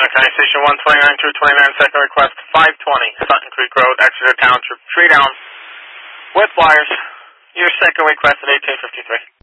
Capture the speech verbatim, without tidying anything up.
Okay, station one twenty-nine through twenty-nine, second request, five twenty, Sutton Creek Road, Exeter Township, tree down, with wires. Your second request at eighteen fifty-three.